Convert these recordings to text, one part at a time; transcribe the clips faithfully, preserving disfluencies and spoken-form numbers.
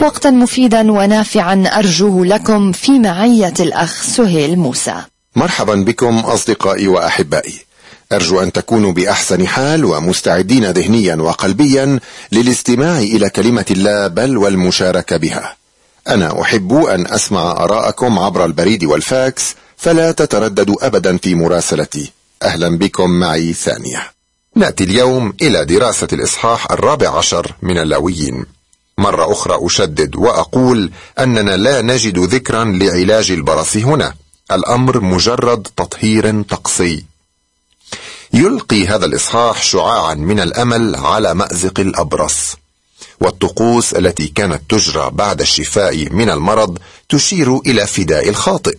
وقتا مفيدا ونافعا أرجوه لكم في معية الأخ سهيل موسى. مرحبا بكم أصدقائي وأحبائي، أرجو أن تكونوا بأحسن حال ومستعدين ذهنيا وقلبيا للاستماع إلى كلمة الله بل والمشاركة بها. أنا أحب أن أسمع آراءكم عبر البريد والفاكس، فلا تترددوا أبدا في مراسلتي. أهلا بكم معي ثانية. نأتي اليوم إلى دراسة الإصحاح الرابع عشر من اللاويين. مرة أخرى أشدد وأقول أننا لا نجد ذكرا لعلاج البرص هنا، الأمر مجرد تطهير طقسي. يلقي هذا الإصحاح شعاعا من الأمل على مأزق الأبرص، والطقوس التي كانت تجرى بعد الشفاء من المرض تشير إلى فداء الخاطئ.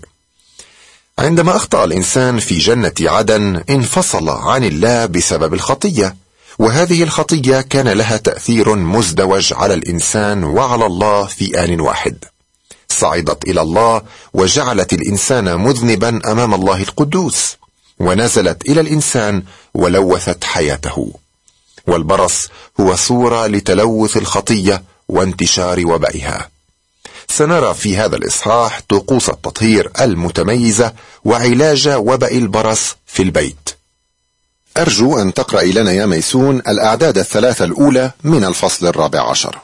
عندما أخطأ الإنسان في جنة عدن انفصل عن الله بسبب الخطية، وهذه الخطية كان لها تأثير مزدوج على الإنسان وعلى الله في آن واحد. صعدت إلى الله وجعلت الإنسان مذنبا أمام الله القدوس، ونزلت إلى الإنسان ولوثت حياته. والبرص هو صورة لتلوث الخطية وانتشار وبائها. سنرى في هذا الإصحاح طقوس التطهير المتميزة وعلاج وباء البرص في البيت. أرجو أن تقرأ لنا يا ميسون الأعداد الثلاثة الأولى من الفصل الرابع عشر.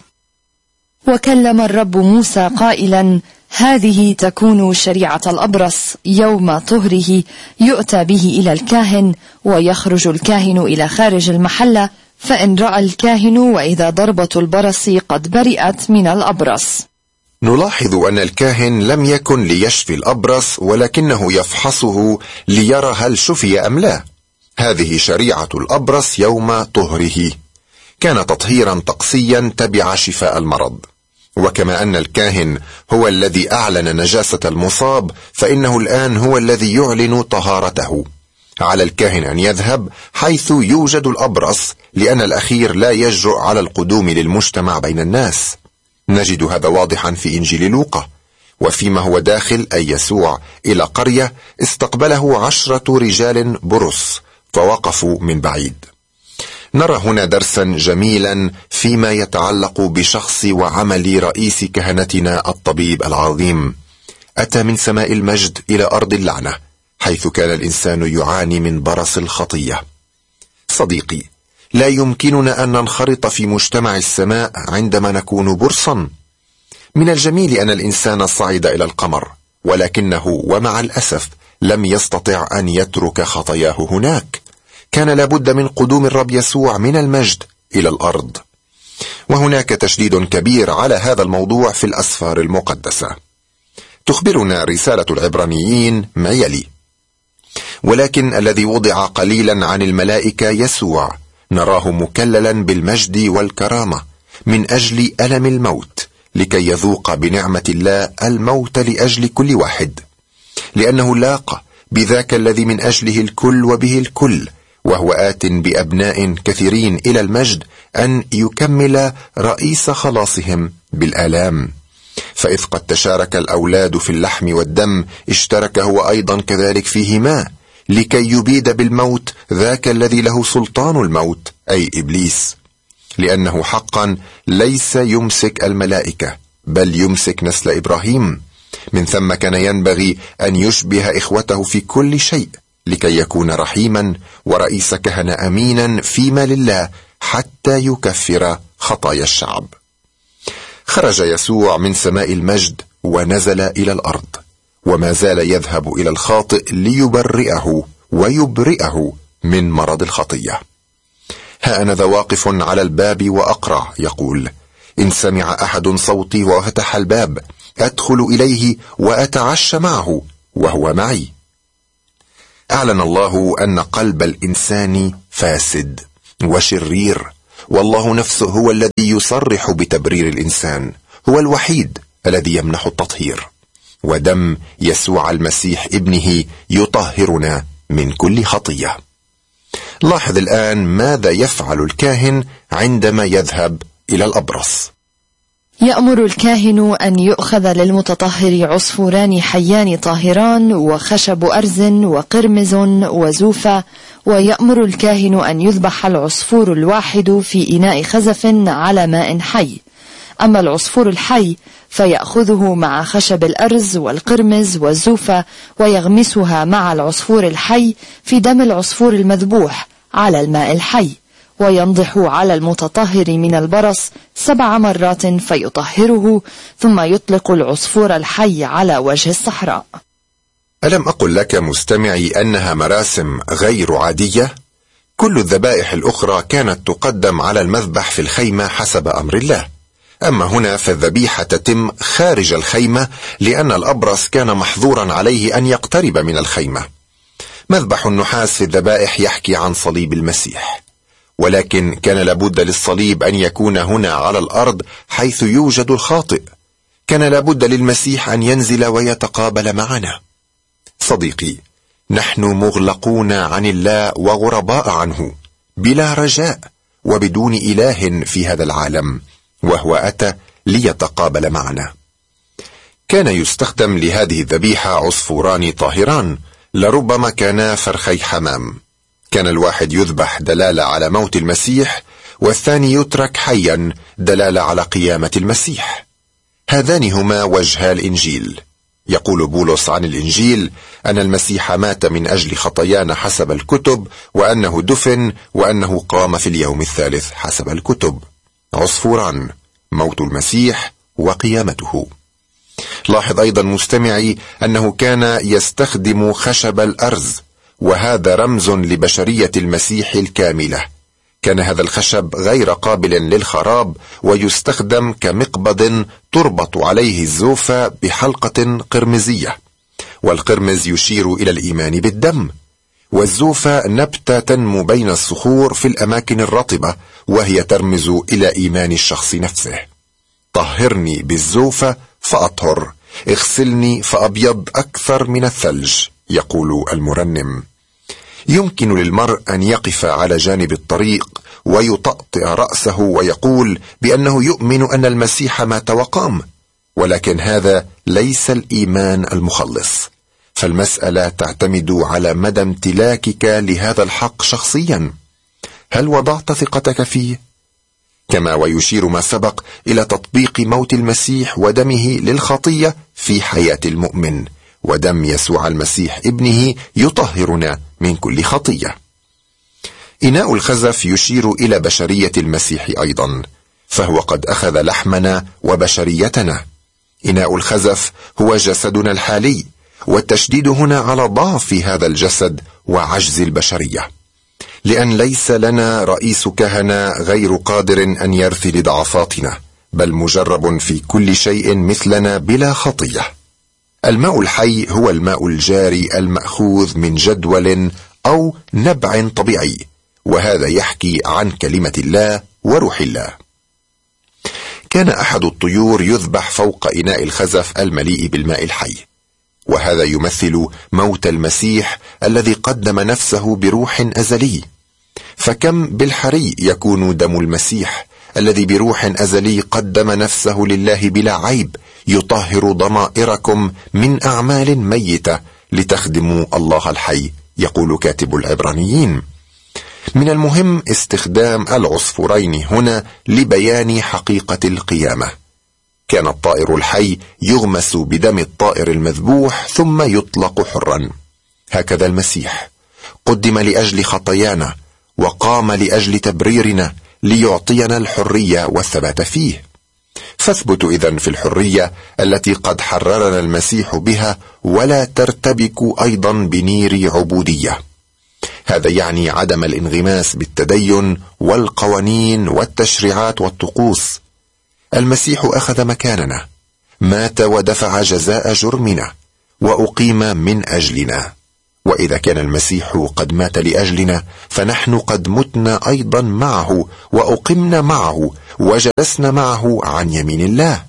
وكلم الرب موسى قائلا: هذه تكون شريعة الأبرص، يوم طهره يؤتى به إلى الكاهن، ويخرج الكاهن إلى خارج المحلة، فإن رأى الكاهن وإذا ضربة البرص قد برئت من الأبرص. نلاحظ أن الكاهن لم يكن ليشفي الأبرص، ولكنه يفحصه ليرى هل شفي أم لا. هذه شريعة الأبرص يوم طهره، كان تطهيرا طقسيا تبع شفاء المرض. وكما أن الكاهن هو الذي أعلن نجاسة المصاب، فإنه الآن هو الذي يعلن طهارته. على الكاهن أن يذهب حيث يوجد الأبرص، لأن الأخير لا يجرؤ على القدوم للمجتمع بين الناس. نجد هذا واضحا في إنجيل لوقا. وفيما هو داخل أي يسوع إلى قرية، استقبله عشرة رجال برص فوقفوا من بعيد. نرى هنا درسا جميلا فيما يتعلق بشخص وعمل رئيس كهنتنا الطبيب العظيم. أتى من سماء المجد إلى أرض اللعنة، حيث كان الإنسان يعاني من برص الخطية. صديقي، لا يمكننا أن ننخرط في مجتمع السماء عندما نكون برصا. من الجميل أن الإنسان صعد إلى القمر، ولكنه ومع الأسف لم يستطع أن يترك خطاياه هناك. كان لابد من قدوم الرب يسوع من المجد إلى الأرض. وهناك تشديد كبير على هذا الموضوع في الأسفار المقدسة. تخبرنا رسالة العبرانيين ما يلي: ولكن الذي وضع قليلا عن الملائكة يسوع نراه مكللا بالمجد والكرامة من أجل ألم الموت، لكي يذوق بنعمة الله الموت لأجل كل واحد، لأنه لاق بذاك الذي من أجله الكل وبه الكل، وهو آت بأبناء كثيرين إلى المجد، أن يكمل رئيس خلاصهم بالآلام. فإذ قد تشارك الأولاد في اللحم والدم، اشترك هو أيضا كذلك فيهما، لكي يبيد بالموت ذاك الذي له سلطان الموت، أي إبليس. لأنه حقا ليس يمسك الملائكة، بل يمسك نسل إبراهيم. من ثم كان ينبغي أن يشبه إخوته في كل شيء، لكي يكون رحيما ورئيس كهنة أمينا فيما لله، حتى يكفر خطايا الشعب. خرج يسوع من سماء المجد ونزل إلى الأرض، وما زال يذهب إلى الخاطئ ليبرئه ويبرئه من مرض الخطية. ها أنا ذا واقف على الباب وأقرع، يقول: إن سمع أحد صوتي وفتح الباب، أدخل إليه وأتعشى معه وهو معي. أعلن الله أن قلب الإنسان فاسد وشرير، والله نفسه هو الذي يصرح بتبرير الإنسان، هو الوحيد الذي يمنح التطهير، ودم يسوع المسيح ابنه يطهرنا من كل خطية. لاحظ الآن ماذا يفعل الكاهن عندما يذهب إلى الأبرص. يأمر الكاهن أن يؤخذ للمتطهر عصفوران حيان طاهران، وخشب أرز وقرمز وزوفة، ويأمر الكاهن أن يذبح العصفور الواحد في إناء خزف على ماء حي. أما العصفور الحي فيأخذه مع خشب الأرز والقرمز والزوفة ويغمسها مع العصفور الحي في دم العصفور المذبوح على الماء الحي، وينضح على المتطهر من البرص سبع مرات فيطهره، ثم يطلق العصفور الحي على وجه الصحراء. ألم أقل لك مستمعي أنها مراسم غير عادية؟ كل الذبائح الأخرى كانت تقدم على المذبح في الخيمة حسب أمر الله، أما هنا فالذبيحة تتم خارج الخيمة لأن الأبرص كان محظورا عليه أن يقترب من الخيمة. مذبح النحاس في الذبائح يحكي عن صليب المسيح، ولكن كان لابد للصليب أن يكون هنا على الأرض حيث يوجد الخاطئ. كان لابد للمسيح أن ينزل ويتقابل معنا. صديقي، نحن مغلقون عن الله وغرباء عنه، بلا رجاء وبدون إله في هذا العالم، وهو أتى ليتقابل معنا. كان يستخدم لهذه الذبيحة عصفوران طاهران، لربما كانا فرخي حمام. كان الواحد يذبح دلالة على موت المسيح، والثاني يترك حيا دلالة على قيامة المسيح. هذان هما وجها الإنجيل. يقول بولس عن الإنجيل أن المسيح مات من أجل خطايانا حسب الكتب، وأنه دفن، وأنه قام في اليوم الثالث حسب الكتب. عصفوران، موت المسيح وقيامته. لاحظ أيضا مستمعي أنه كان يستخدم خشب الأرز، وهذا رمز لبشرية المسيح الكاملة. كان هذا الخشب غير قابل للخراب، ويستخدم كمقبض تربط عليه الزوفة بحلقة قرمزية، والقرمز يشير إلى الإيمان بالدم، والزوفة نبتة تنمو بين الصخور في الأماكن الرطبة، وهي ترمز إلى إيمان الشخص نفسه. طهرني بالزوفة فأطهر، اغسلني فأبيض أكثر من الثلج، يقول المرنم. يمكن للمرء أن يقف على جانب الطريق ويطأطئ رأسه ويقول بأنه يؤمن أن المسيح مات وقام، ولكن هذا ليس الإيمان المخلص. فالمسألة تعتمد على مدى امتلاكك لهذا الحق شخصيا. هل وضعت ثقتك فيه؟ كما ويشير ما سبق إلى تطبيق موت المسيح ودمه للخطية في حياة المؤمن، ودم يسوع المسيح ابنه يطهرنا من كل خطية. إناء الخزف يشير إلى بشرية المسيح أيضا، فهو قد أخذ لحمنا وبشريتنا. إناء الخزف هو جسدنا الحالي، والتشديد هنا على ضعف هذا الجسد وعجز البشرية، لأن ليس لنا رئيس كهنة غير قادر أن يرثي لضعفاتنا، بل مجرب في كل شيء مثلنا بلا خطية. الماء الحي هو الماء الجاري المأخوذ من جدول أو نبع طبيعي، وهذا يحكي عن كلمة الله وروح الله. كان أحد الطيور يذبح فوق إناء الخزف المليء بالماء الحي، وهذا يمثل موت المسيح الذي قدم نفسه بروح أزلي. فكم بالحري يكون دم المسيح الذي بروح أزلي قدم نفسه لله بلا عيب، يطهر ضمائركم من أعمال ميتة لتخدموا الله الحي، يقول كاتب العبرانيين. من المهم استخدام العصفورين هنا لبيان حقيقة القيامة. كان الطائر الحي يغمس بدم الطائر المذبوح ثم يطلق حرا. هكذا المسيح قدم لأجل خطايانا، وقام لأجل تبريرنا ليعطينا الحرية والثبات فيه. فاثبتوا إذن في الحرية التي قد حررنا المسيح بها، ولا ترتبكوا أيضا بنير عبودية. هذا يعني عدم الانغماس بالتدين والقوانين والتشريعات والطقوس. المسيح أخذ مكاننا، مات ودفع جزاء جرمنا، وأقيم من أجلنا. وإذا كان المسيح قد مات لأجلنا، فنحن قد متنا أيضا معه، وأقمنا معه، وجلسنا معه عن يمين الله.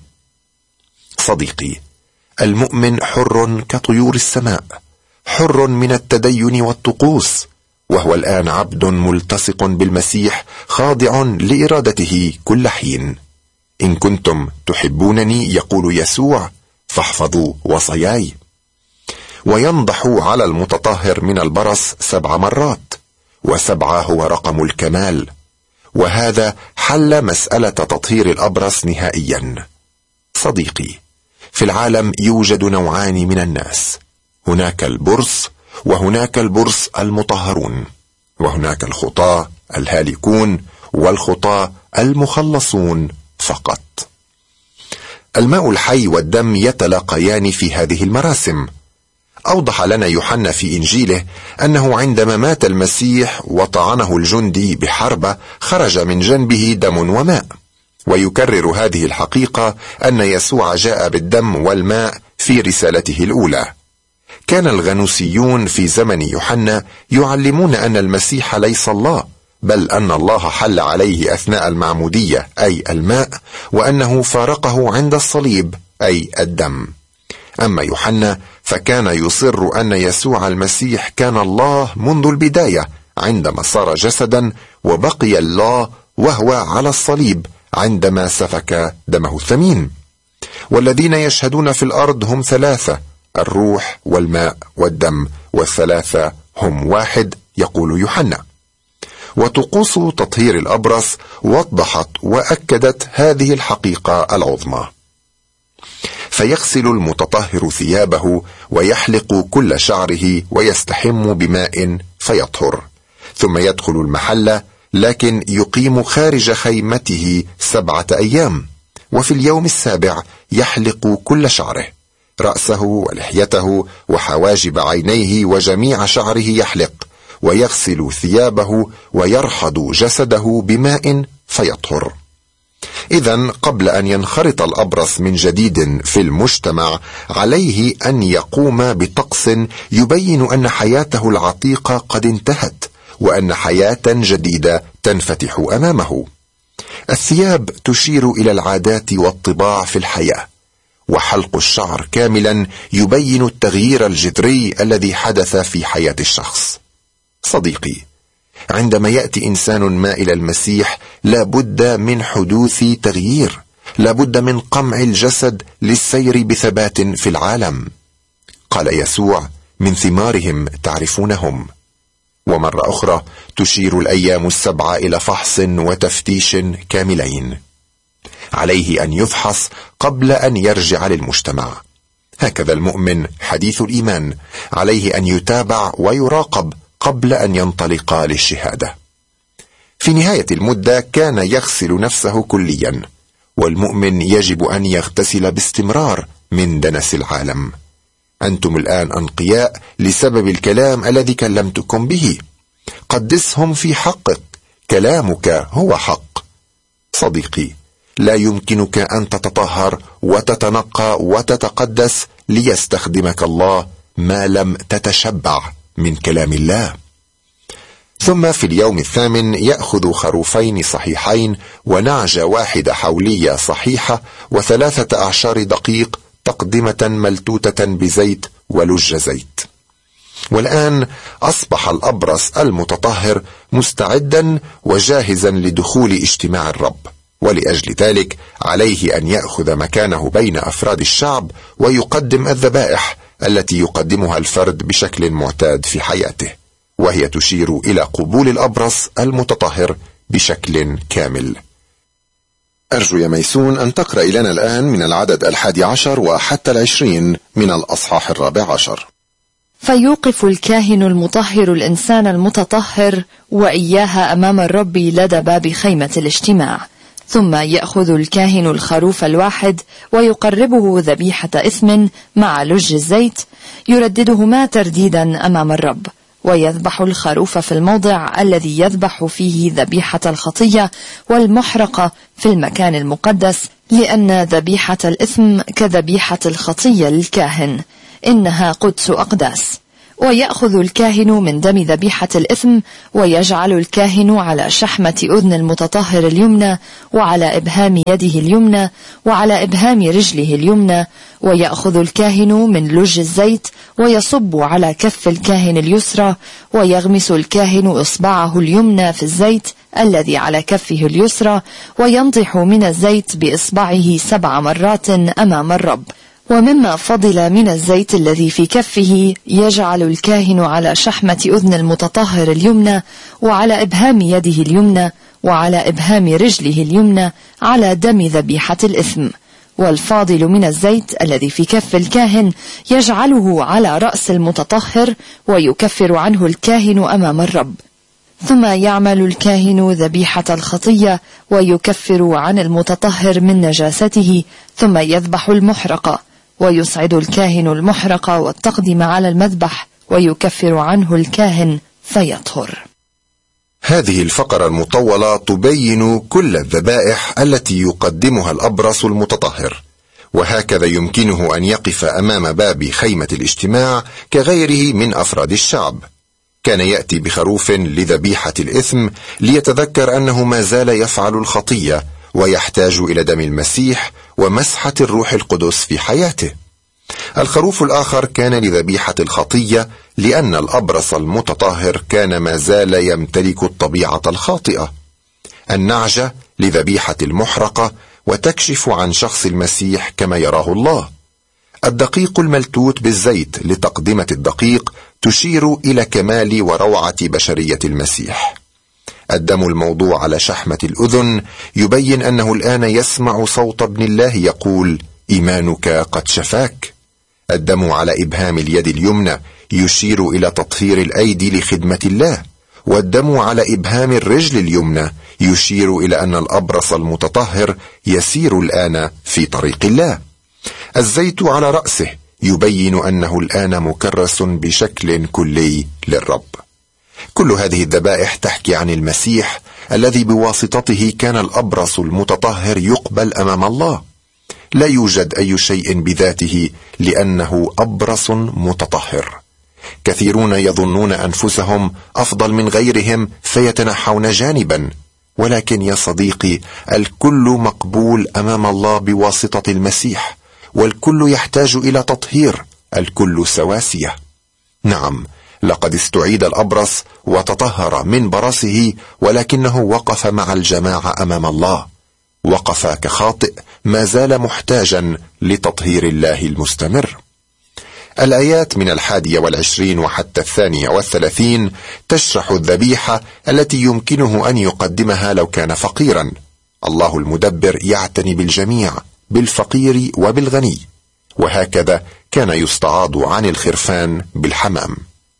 صديقي، المؤمن حر كطيور السماء، حر من التدين والطقوس، وهو الآن عبد ملتصق بالمسيح، خاضع لإرادته كل حين. إن كنتم تحبونني، يقول يسوع، فاحفظوا وصاياي. وينضح على المتطهر من البرص سبع مرات، وسبعة هو رقم الكمال. وهذا حل مسألة تطهير الأبرص نهائيا. صديقي، في العالم يوجد نوعان من الناس، هناك البرص وهناك البرص المطهرون، وهناك الخطاة الهالكون والخطاة المخلصون فقط. الماء الحي والدم يتلاقيان في هذه المراسم. أوضح لنا يوحنا في إنجيله أنه عندما مات المسيح وطعنه الجندي بحربة خرج من جنبه دم وماء، ويكرر هذه الحقيقة أن يسوع جاء بالدم والماء في رسالته الأولى. كان الغنوسيون في زمن يوحنا يعلمون أن المسيح ليس الله، بل أن الله حل عليه أثناء المعمودية أي الماء، وأنه فارقه عند الصليب أي الدم. أما يوحنا فكان يصر أن يسوع المسيح كان الله منذ البداية عندما صار جسدا، وبقي الله وهو على الصليب عندما سفك دمه الثمين. والذين يشهدون في الأرض هم ثلاثة، الروح والماء والدم، والثلاثة هم واحد، يقول يوحنا. وطقوس تطهير الأبرص وضحت وأكدت هذه الحقيقة العظمى. فيغسل المتطهر ثيابه ويحلق كل شعره ويستحم بماء فيطهر، ثم يدخل المحلة، لكن يقيم خارج خيمته سبعة أيام، وفي اليوم السابع يحلق كل شعره، رأسه ولحيته وحواجب عينيه وجميع شعره يحلق، ويغسل ثيابه ويرحض جسده بماء فيطهر. إذن قبل أن ينخرط الأبرص من جديد في المجتمع عليه أن يقوم بطقس يبين أن حياته العتيقة قد انتهت، وأن حياة جديدة تنفتح أمامه. الثياب تشير إلى العادات والطباع في الحياة، وحلق الشعر كاملا يبين التغيير الجذري الذي حدث في حياة الشخص. صديقي، عندما يأتي إنسان ما إلى المسيح لابد من حدوث تغيير، لابد من قمع الجسد للسير بثبات في العالم. قال يسوع: من ثمارهم تعرفونهم. ومرة أخرى تشير الأيام السبعة إلى فحص وتفتيش كاملين. عليه أن يفحص قبل أن يرجع للمجتمع. هكذا المؤمن حديث الإيمان عليه أن يتابع ويراقب قبل أن ينطلق للشهادة. في نهاية المدة كان يغسل نفسه كليا، والمؤمن يجب أن يغتسل باستمرار من دنس العالم. أنتم الآن أنقياء لسبب الكلام الذي كلمتكم به. قدسهم في حقك، كلامك هو حق. صديقي، لا يمكنك أن تتطهر وتتنقى وتتقدس ليستخدمك الله ما لم تتشبع من كلام الله. ثم في اليوم الثامن يأخذ خروفين صحيحين ونعجة واحدة حولية صحيحة وثلاثة أعشار دقيق تقدمة ملتوتة بزيت ولج زيت. والآن أصبح الأبرص المتطهر مستعدا وجاهزا لدخول اجتماع الرب، ولأجل ذلك عليه أن يأخذ مكانه بين أفراد الشعب ويقدم الذبائح التي يقدمها الفرد بشكل معتاد في حياته، وهي تشير إلى قبول الأبرص المتطهر بشكل كامل. أرجو يا ميسون أن تقرأ لنا الآن من العدد الحادي عشر وحتى العشرين من الأصحاح الرابع عشر. فيوقف الكاهن المطهر الإنسان المتطهر وإياها أمام الرب لدى باب خيمة الاجتماع، ثم يأخذ الكاهن الخروف الواحد ويقربه ذبيحة إثم مع لج الزيت، يرددهما ترديدا أمام الرب، ويذبح الخروف في الموضع الذي يذبح فيه ذبيحة الخطية والمحرقة في المكان المقدس، لأن ذبيحة الإثم كذبيحة الخطية للكاهن، إنها قدس أقداس. ويأخذ الكاهن من دم ذبيحة الإثم ويجعل الكاهن على شحمة أذن المتطهر اليمنى وعلى إبهام يده اليمنى وعلى إبهام رجله اليمنى، ويأخذ الكاهن من لج الزيت ويصب على كف الكاهن اليسرى، ويغمس الكاهن إصبعه اليمنى في الزيت الذي على كفه اليسرى، وينضح من الزيت بإصبعه سبع مرات أمام الرب. ومما فضل من الزيت الذي في كفه يجعل الكاهن على شحمة أذن المتطهر اليمنى وعلى إبهام يده اليمنى وعلى إبهام رجله اليمنى على دم ذبيحة الإثم. والفاضل من الزيت الذي في كف الكاهن يجعله على رأس المتطهر ويكفر عنه الكاهن أمام الرب. ثم يعمل الكاهن ذبيحة الخطية ويكفر عن المتطهر من نجاسته، ثم يذبح المحرقة، ويصعد الكاهن المحرقة والتقدم على المذبح ويكفر عنه الكاهن فيطهر. هذه الفقرة المطولة تبين كل الذبائح التي يقدمها الأبرص المتطهر، وهكذا يمكنه أن يقف أمام باب خيمة الاجتماع كغيره من أفراد الشعب. كان يأتي بخروف لذبيحة الإثم ليتذكر أنه ما زال يفعل الخطية ويحتاج إلى دم المسيح ومسحة الروح القدس في حياته. الخروف الآخر كان لذبيحة الخطية لأن الأبرص المتطهر كان ما زال يمتلك الطبيعة الخاطئة. النعجة لذبيحة المحرقة وتكشف عن شخص المسيح كما يراه الله. الدقيق الملتوت بالزيت لتقدمة الدقيق تشير إلى كمال وروعة بشرية المسيح. الدم الموضوع على شحمة الأذن يبين أنه الآن يسمع صوت ابن الله يقول: إيمانك قد شفاك. الدم على إبهام اليد اليمنى يشير إلى تطهير الأيدي لخدمة الله، والدم على إبهام الرجل اليمنى يشير إلى أن الأبرص المتطهر يسير الآن في طريق الله. الزيت على رأسه يبين أنه الآن مكرس بشكل كلي للرب. كل هذه الذبائح تحكي عن المسيح الذي بواسطته كان الأبرص المتطهر يقبل أمام الله. لا يوجد أي شيء بذاته لأنه أبرص متطهر. كثيرون يظنون أنفسهم أفضل من غيرهم فيتنحون جانبا، ولكن يا صديقي، الكل مقبول أمام الله بواسطة المسيح، والكل يحتاج إلى تطهير، الكل سواسية. نعم، لقد استعيد الأبرص وتطهر من برصه، ولكنه وقف مع الجماعة أمام الله. وقف كخاطئ ما زال محتاجا لتطهير الله المستمر. الآيات من الحادية والعشرين وحتى الثانية والثلاثين تشرح الذبيحة التي يمكنه أن يقدمها لو كان فقيرا. الله المدبر يعتني بالجميع، بالفقير وبالغني، وهكذا كان يستعاض عن الخرفان بالحمام.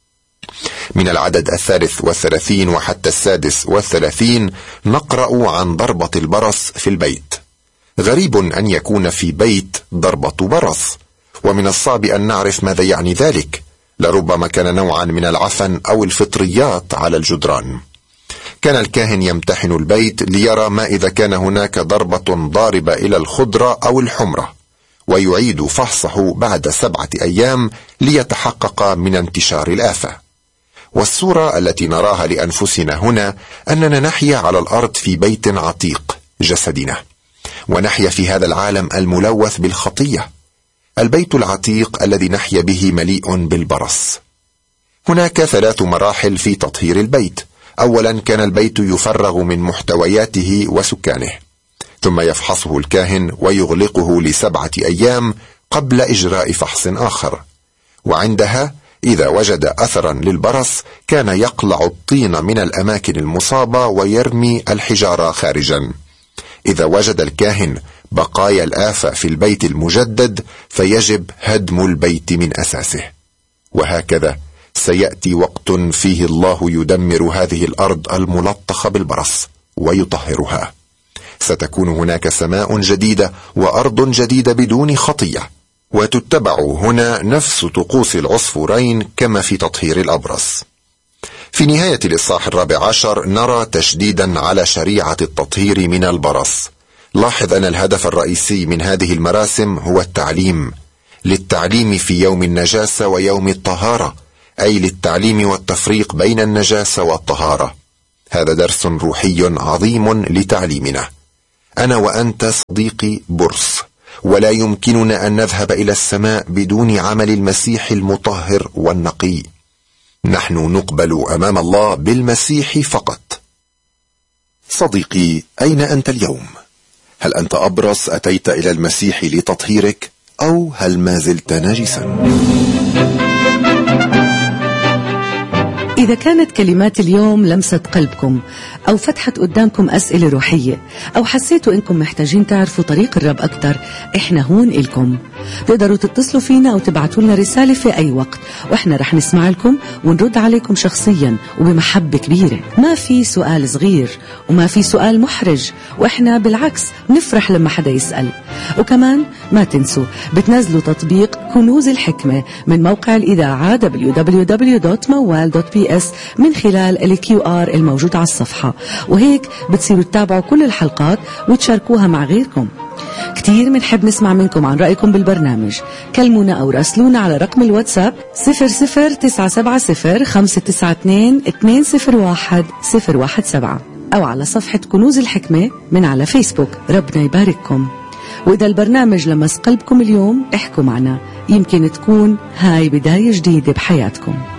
من العدد الثالث والثلاثين وحتى السادس والثلاثين نقرأ عن ضربة البرص في البيت. غريب أن يكون في بيت ضربة برص، ومن الصعب أن نعرف ماذا يعني ذلك. لربما كان نوعا من العفن أو الفطريات على الجدران. كان الكاهن يمتحن البيت ليرى ما إذا كان هناك ضربة ضاربة إلى الخضرة أو الحمرة، ويعيد فحصه بعد سبعة أيام ليتحقق من انتشار الآفة. والصورة التي نراها لأنفسنا هنا أننا نحيا على الأرض في بيت عتيق جسدنا، ونحيا في هذا العالم الملوث بالخطية. البيت العتيق الذي نحيا به مليء بالبرص. هناك ثلاث مراحل في تطهير البيت. أولا، كان البيت يفرغ من محتوياته وسكانه، ثم يفحصه الكاهن ويغلقه لسبعة أيام قبل إجراء فحص آخر، وعندها إذا وجد أثرا للبرص كان يقلع الطين من الأماكن المصابة ويرمي الحجارة خارجا. إذا وجد الكاهن بقايا الآفة في البيت المجدد فيجب هدم البيت من أساسه. وهكذا سيأتي وقت فيه الله يدمر هذه الأرض الملطخة بالبرص ويطهرها. ستكون هناك سماء جديدة وأرض جديدة بدون خطية، وتتبع هنا نفس طقوس العصفورين كما في تطهير الأبرص. في نهاية الإصحاح الرابع عشر نرى تشديدا على شريعة التطهير من البرص. لاحظ أن الهدف الرئيسي من هذه المراسم هو التعليم، للتعليم في يوم النجاسة ويوم الطهارة، أي للتعليم والتفريق بين النجاسة والطهارة. هذا درس روحي عظيم لتعليمنا. أنا وأنت صديقي برص، ولا يمكننا أن نذهب إلى السماء بدون عمل المسيح المطهر والنقي. نحن نقبل أمام الله بالمسيح فقط. صديقي، أين أنت اليوم؟ هل أنت أبرص أتيت إلى المسيح لتطهيرك، أو هل ما زلت ناجسا؟ إذا كانت كلمات اليوم لمست قلبكم أو فتحت قدامكم أسئلة روحية، أو حسيتوا إنكم محتاجين تعرفوا طريق الرب أكتر، إحنا هون إلكم. تقدروا تتصلوا فينا أو تبعتوا لنا رسالة في أي وقت، وإحنا رح نسمع لكم ونرد عليكم شخصيا وبمحبة كبيرة. ما في سؤال صغير وما في سؤال محرج، وإحنا بالعكس نفرح لما حدا يسأل. وكمان ما تنسوا بتنزلوا تطبيق كنوز الحكمة من موقع الإذاعة دبليو دبليو دبليو دوت موال دوت بي إس من خلال الكيو آر الموجود على الصفحة، وهيك بتصيروا تتابعوا كل الحلقات وتشاركوها مع غيركم. كتير منحب نسمع منكم عن رأيكم بالبرنامج. كلمونا أو راسلونا على رقم الواتساب صفر صفر تسعة سبعة صفر خمسة تسعة اثنين اثنين صفر واحد صفر واحد سبعة، أو على صفحة كنوز الحكمة من على فيسبوك. ربنا يبارككم. وإذا البرنامج لمس قلبكم اليوم احكوا معنا، يمكن تكون هاي بداية جديدة بحياتكم.